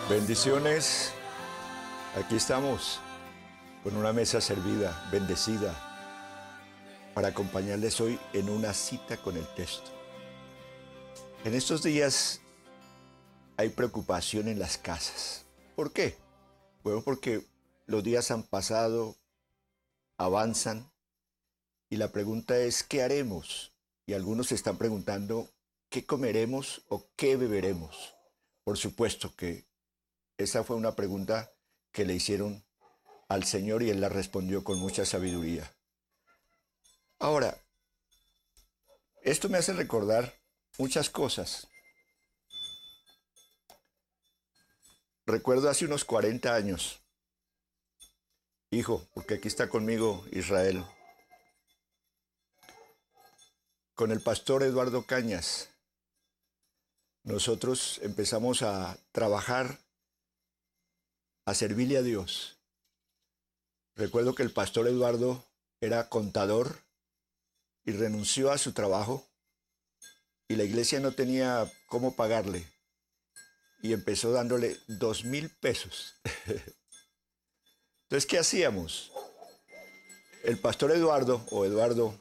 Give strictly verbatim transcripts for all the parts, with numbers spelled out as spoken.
Bendiciones, aquí estamos con una mesa servida, bendecida, para acompañarles hoy en una cita con el texto. En estos días hay preocupación en las casas. ¿Por qué? Bueno, porque los días han pasado, avanzan, y la pregunta es, ¿qué haremos? Y algunos se están preguntando, ¿qué comeremos o qué beberemos? Por supuesto que esa fue una pregunta que le hicieron al Señor y Él la respondió con mucha sabiduría. Ahora, esto me hace recordar muchas cosas. Recuerdo hace unos cuarenta años, hijo, porque aquí está conmigo Israel, con el pastor Eduardo Cañas, nosotros empezamos a trabajar, a servirle a Dios. Recuerdo que el pastor Eduardo era contador y renunció a su trabajo y la iglesia no tenía cómo pagarle y empezó dándole dos mil pesos. Entonces, ¿qué hacíamos? El pastor Eduardo, o Eduardo,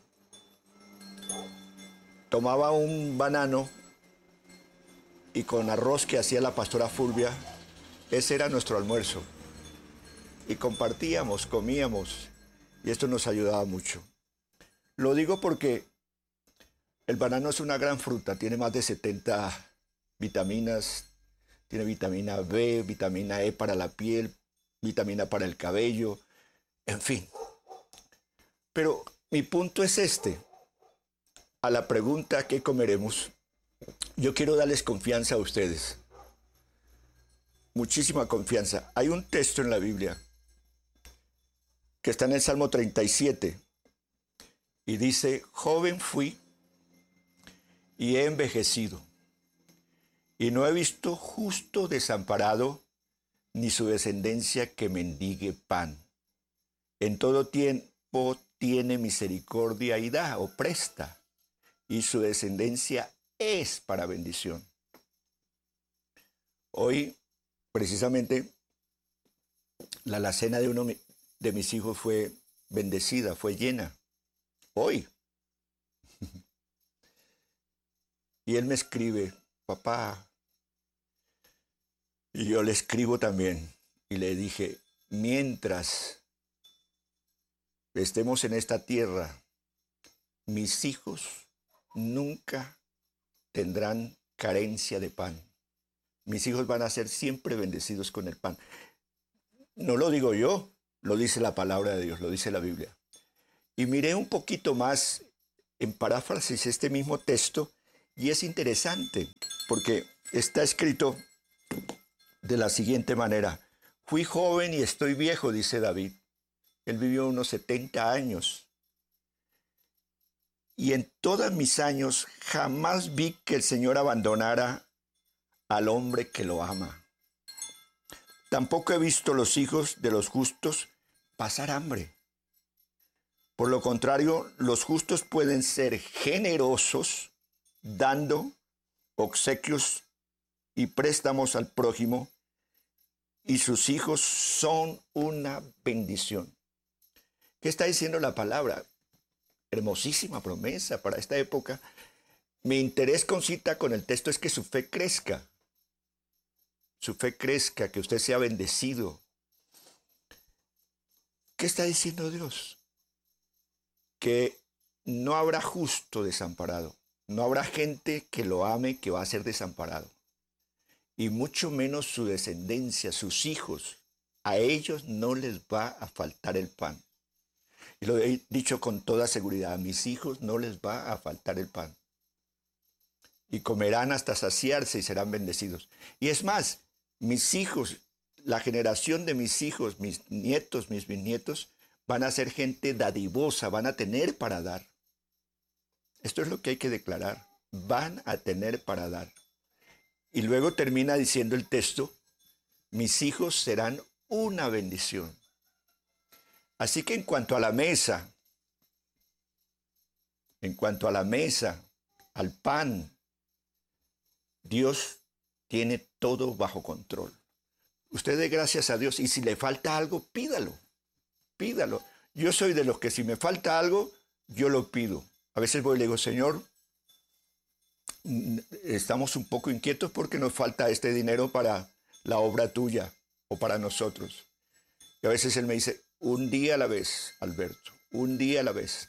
tomaba un banano y con arroz que hacía la pastora Fulvia, ese era nuestro almuerzo. Y compartíamos, comíamos, y esto nos ayudaba mucho. Lo digo porque el banano es una gran fruta, tiene más de setenta vitaminas, tiene vitamina B, vitamina E para la piel, vitamina para el cabello, en fin. Pero mi punto es este. A la pregunta ¿qué comeremos? Yo quiero darles confianza a ustedes. Muchísima confianza. Hay un texto en la Biblia que está en el Salmo treinta y siete y dice, joven fui y he envejecido y no he visto justo desamparado ni su descendencia que mendigue pan. En todo tiempo tiene misericordia y da o presta y su descendencia es para bendición. Hoy, precisamente, la alacena de uno de mis hijos fue bendecida, fue llena. Hoy. Y él me escribe, papá. Y yo le escribo también. Y le dije, mientras estemos en esta tierra, mis hijos nunca tendrán carencia de pan. Mis hijos van a ser siempre bendecidos con el pan. No lo digo yo, lo dice la palabra de Dios, lo dice la Biblia. Y miré un poquito más en paráfrasis este mismo texto y es interesante porque está escrito de la siguiente manera. Fui joven y estoy viejo, dice David. Él vivió unos setenta años. Y en todos mis años jamás vi que el Señor abandonara al hombre que lo ama. Tampoco he visto los hijos de los justos pasar hambre. Por lo contrario, los justos pueden ser generosos, dando obsequios y préstamos al prójimo, y sus hijos son una bendición. ¿Qué está diciendo la palabra? Hermosísima promesa para esta época. Mi interés con cita con el texto es que su fe crezca. Su fe crezca, que usted sea bendecido. ¿Qué está diciendo Dios? Que no habrá justo desamparado. No habrá gente que lo ame que va a ser desamparado. Y mucho menos su descendencia, sus hijos. A ellos no les va a faltar el pan. Y lo he dicho con toda seguridad. A mis hijos no les va a faltar el pan. Y comerán hasta saciarse y serán bendecidos. Y es más, mis hijos, la generación de mis hijos, mis nietos, mis bisnietos, van a ser gente dadivosa, van a tener para dar. Esto es lo que hay que declarar. Van a tener para dar. Y luego termina diciendo el texto, mis hijos serán una bendición. Así que en cuanto a la mesa, en cuanto a la mesa, al pan, Dios tiene todo bajo control. Usted dé gracias a Dios y si le falta algo, pídalo, pídalo. Yo soy de los que si me falta algo, yo lo pido. A veces voy y le digo, Señor, estamos un poco inquietos porque nos falta este dinero para la obra tuya o para nosotros. Y a veces Él me dice, un día a la vez, Alberto, un día a la vez.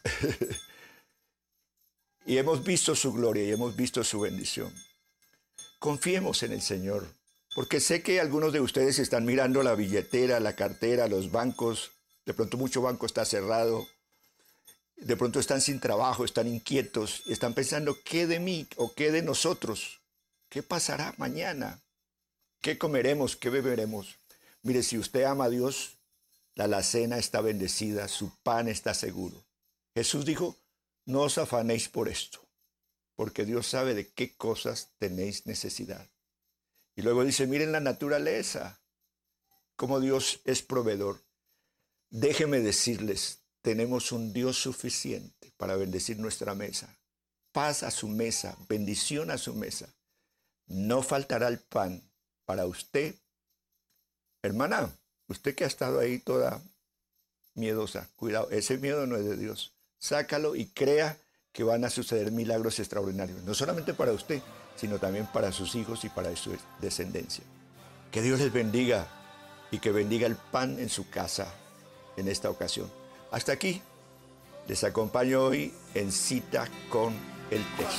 Y hemos visto su gloria y hemos visto su bendición. Confiemos en el Señor, porque sé que algunos de ustedes están mirando la billetera, la cartera, los bancos. De pronto mucho banco está cerrado. De pronto están sin trabajo, están inquietos. Están pensando, ¿qué de mí o qué de nosotros? ¿Qué pasará mañana? ¿Qué comeremos? ¿Qué beberemos? Mire, si usted ama a Dios, la alacena está bendecida, su pan está seguro. Jesús dijo, no os afanéis por esto, porque Dios sabe de qué cosas tenéis necesidad. Y luego dice, miren la naturaleza, cómo Dios es proveedor. Déjenme decirles, tenemos un Dios suficiente para bendecir nuestra mesa. Paz a su mesa, bendición a su mesa. No faltará el pan para usted. Hermana, usted que ha estado ahí toda miedosa, cuidado, ese miedo no es de Dios. Sácalo y crea que van a suceder milagros extraordinarios, no solamente para usted, sino también para sus hijos y para su descendencia. Que Dios les bendiga y que bendiga el pan en su casa en esta ocasión. Hasta aquí, les acompaño hoy en Cita con el Texto.